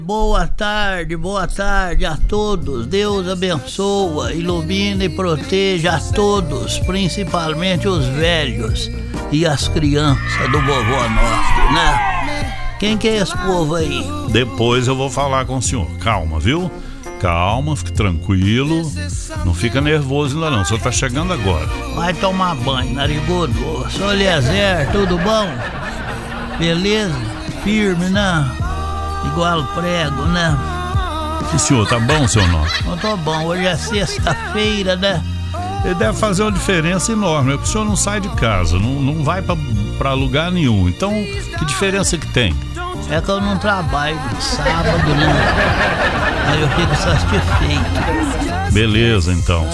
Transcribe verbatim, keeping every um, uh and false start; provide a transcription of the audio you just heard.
Boa tarde, boa tarde a todos. Deus abençoa, ilumina e proteja a todos, principalmente os velhos e as crianças do vovô nosso, né? Quem que é esse povo aí? Depois eu vou falar com o senhor. Calma, viu? Calma, fique tranquilo. Não fica nervoso ainda não, o senhor tá chegando agora. Vai tomar banho, narigudo. Sou Eliezer, tudo bom? Beleza? Firme, né? Igual prego, né? E senhor, tá bom, seu nome? Não tô bom, hoje é sexta-feira, né? Ele deve fazer uma diferença enorme, porque o senhor não sai de casa, não, não vai pra, pra lugar nenhum. Então, que diferença que tem? É que eu não trabalho sábado, né? Aí eu fico satisfeito. Beleza, então.